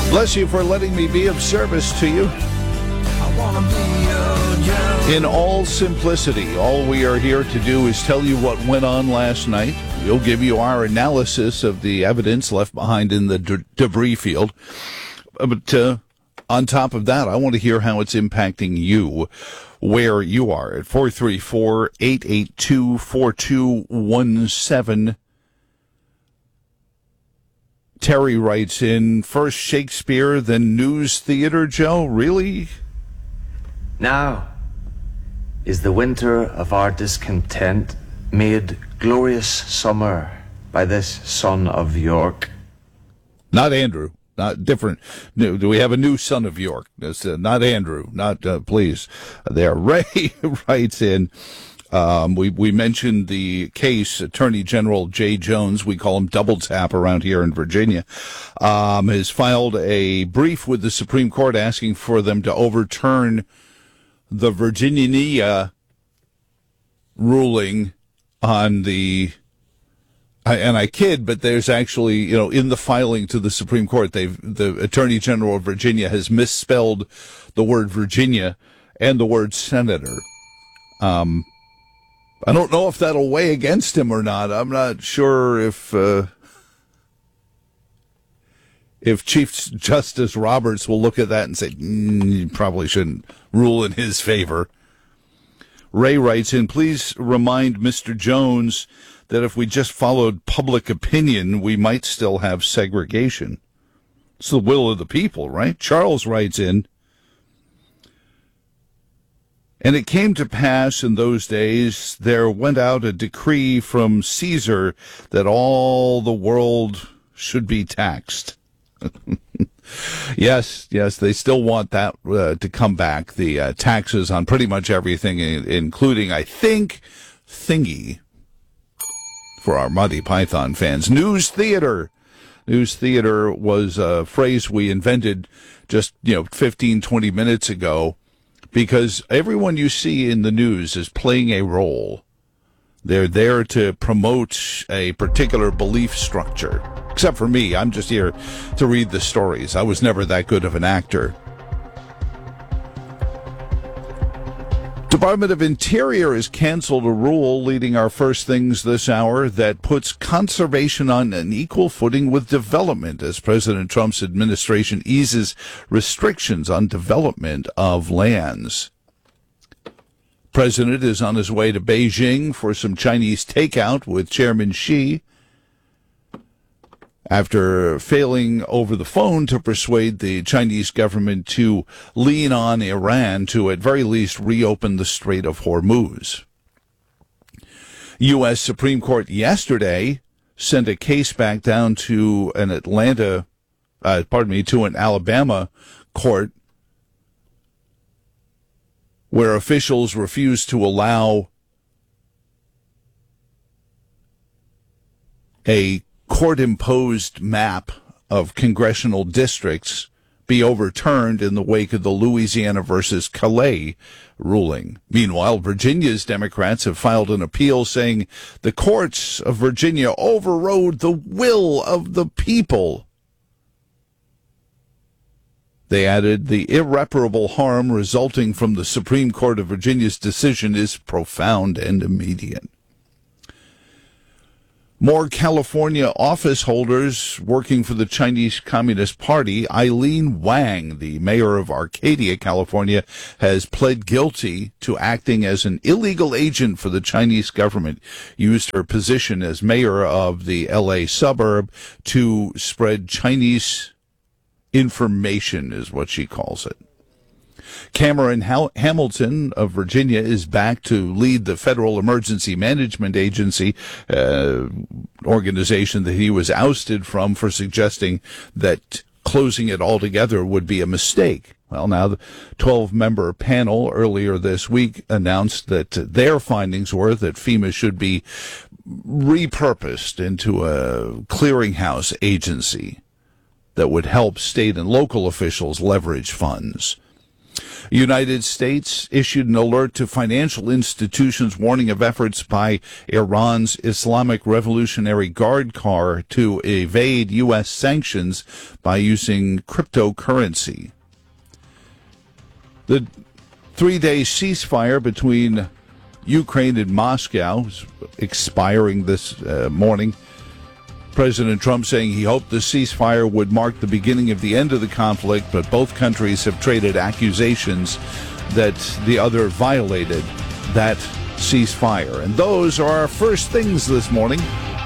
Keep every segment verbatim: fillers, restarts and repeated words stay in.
Bless you for letting me be of service to you. I wanna be your Joe. In all simplicity, all we are here to do is tell you what went on last night. We'll give you our analysis of the evidence left behind in the de- debris field. But uh, on top of that, I want to hear how it's impacting you, where you are at four three four, eight eight two, four two one seven. Terry writes in, first Shakespeare, then news theater, Joe? Really? Now is the winter of our discontent made glorious summer by this son of York. Not Andrew. Not different. No, do we have a new son of York? It's, uh, not Andrew. Not, uh, please. There. Ray writes in, um, we, we mentioned the case, Attorney General Jay Jones, we call him Double Tap around here in Virginia, um, has filed a brief with the Supreme Court asking for them to overturn the Virginia ruling on the, I, and I kid, but there's actually, you know, in the filing to the Supreme Court, they've, the Attorney General of Virginia has misspelled the word Virginia and the word senator. Um, I don't know if that'll weigh against him or not. I'm not sure if, uh, if Chief Justice Roberts will look at that and say, mm, you probably shouldn't rule in his favor. Ray writes in, please remind Mister Jones that if we just followed public opinion, we might still have segregation. It's the will of the people, right? Charles writes in, and it came to pass in those days, there went out a decree from Caesar that all the world should be taxed. Yes, yes, they still want that uh, to come back, the uh, taxes on pretty much everything, including, I think, thingy, for our Monty Python fans. News theater. News theater was a phrase we invented just, you know, fifteen, twenty minutes ago, because everyone you see in the news is playing a role. They're there to promote a particular belief structure. Except for me, I'm just here to read the stories. I was never that good of an actor. Department of Interior has canceled a rule leading our first things this hour that puts conservation on an equal footing with development as President Trump's administration eases restrictions on development of lands. President is on his way to Beijing for some Chinese takeout with Chairman Xi after failing over the phone to persuade the Chinese government to lean on Iran to at very least reopen the Strait of Hormuz. U S Supreme Court yesterday sent a case back down to an Atlanta, uh, pardon me, to an Alabama court where officials refused to allow a court-imposed map of congressional districts be overturned in the wake of the Louisiana versus Calais ruling. Meanwhile, Virginia's Democrats have filed an appeal saying the courts of Virginia overrode the will of the people. They added, the irreparable harm resulting from the Supreme Court of Virginia's decision is profound and immediate. More California office holders working for the Chinese Communist Party. Eileen Wang, the mayor of Arcadia, California, has pled guilty to acting as an illegal agent for the Chinese government, used her position as mayor of the L A suburb to spread Chinese information, is what she calls it. Cameron Hamilton of Virginia is back to lead the Federal Emergency Management Agency, uh, organization that he was ousted from for suggesting that closing it altogether would be a mistake. Well, now the twelve-member panel earlier this week announced that their findings were that FEMA should be repurposed into a clearinghouse agency that would help state and local officials leverage funds. United States issued an alert to financial institutions warning of efforts by Iran's Islamic Revolutionary Guard Corps to evade U S sanctions by using cryptocurrency. The three-day ceasefire between Ukraine and Moscow is expiring this uh, morning. President Trump saying he hoped the ceasefire would mark the beginning of the end of the conflict, but both countries have traded accusations that the other violated that ceasefire. And those are our first things this morning.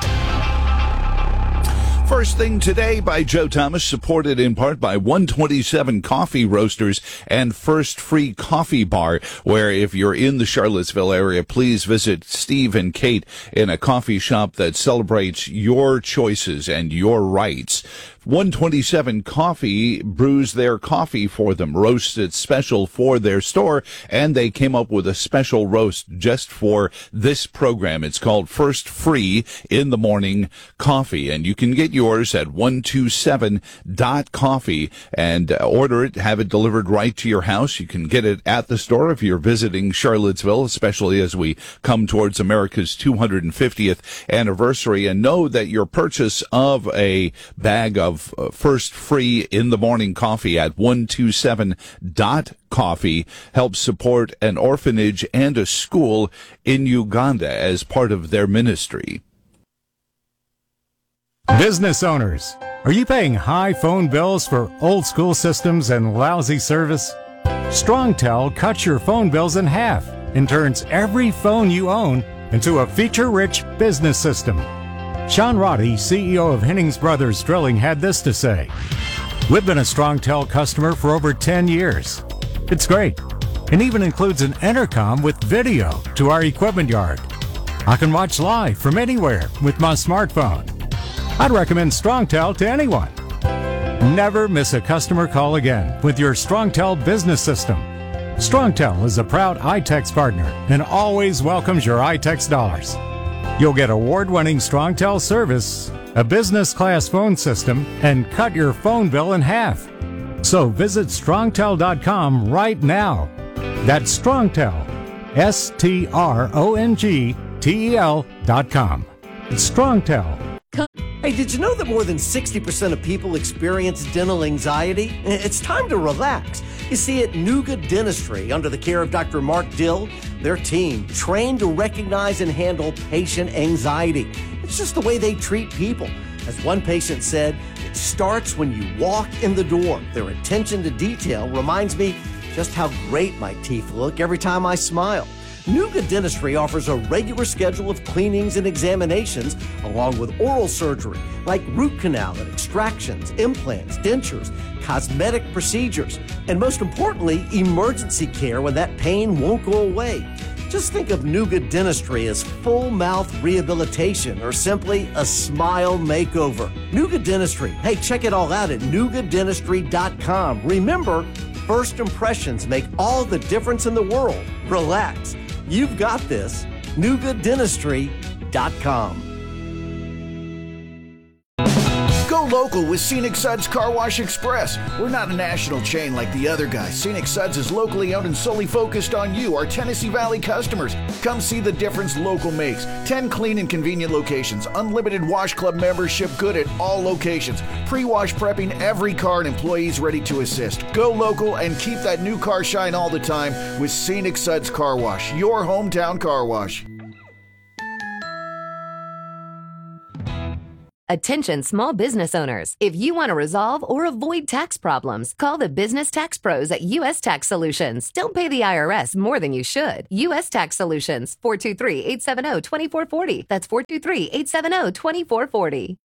First Thing Today by Joe Thomas, supported in part by one twenty-seven Coffee Roasters and First Free Coffee Bar, where if you're in the Charlottesville area, please visit Steve and Kate in a coffee shop that celebrates your choices and your rights. one twenty-seven Coffee brews their coffee for them, roasts it special for their store, and they came up with a special roast just for this program. It's called First Free in the Morning Coffee, and you can get yours at one twenty-seven dot coffee and uh, order it, have it delivered right to your house. You can get it at the store if you're visiting Charlottesville, especially as we come towards America's two hundred fiftieth anniversary, and know that your purchase of a bag of Of, uh, First Free in the Morning Coffee at one twenty-seven dot coffee helps support an orphanage and a school in Uganda as part of their ministry. Business owners, are you paying high phone bills for old school systems and lousy service? StrongTel cuts your phone bills in half and turns every phone you own into a feature-rich business system. Sean Roddy, C E O of Hennings Brothers Drilling, had this to say: "We've been a StrongTel customer for over ten years. It's great, and even includes an intercom with video to our equipment yard. I can watch live from anywhere with my smartphone. I'd recommend StrongTel to anyone. Never miss a customer call again with your StrongTel business system. StrongTel is a proud iTex partner and always welcomes your iTex dollars. You'll get award-winning StrongTel service, a business-class phone system, and cut your phone bill in half. So visit strongtel dot com right now. That's StrongTel, S T R O N G T E L dot com. It's StrongTel. Hey, did you know that more than sixty percent of people experience dental anxiety? It's time to relax. You see, at Nuga Dentistry, under the care of Doctor Mark Dill, their team trained to recognize and handle patient anxiety. It's just the way they treat people. As one patient said, it starts when you walk in the door. Their attention to detail reminds me just how great my teeth look every time I smile. Nuga Dentistry offers a regular schedule of cleanings and examinations, along with oral surgery, like root canal and extractions, implants, dentures, cosmetic procedures, and most importantly, emergency care when that pain won't go away. Just think of Nuga Dentistry as full mouth rehabilitation or simply a smile makeover. Nuga Dentistry. Hey, check it all out at nuga dentistry dot com. Remember, first impressions make all the difference in the world. Relax. You've got this. nuga dentistry dot com. Go local with Scenic Suds Car Wash Express. We're not a national chain like the other guys. Scenic Suds is locally owned and solely focused on you, our Tennessee Valley customers. Come see the difference local makes. ten clean and convenient locations. Unlimited Wash Club membership good at all locations. Pre-wash prepping every car and employees ready to assist. Go local and keep that new car shine all the time with Scenic Suds Car Wash, your hometown car wash. Attention small business owners. If you want to resolve or avoid tax problems, call the business tax pros at U S Tax Solutions. Don't pay the I R S more than you should. U S Tax Solutions, four two three, eight seven zero, two four four zero. That's four two three, eight seven zero, two four four zero.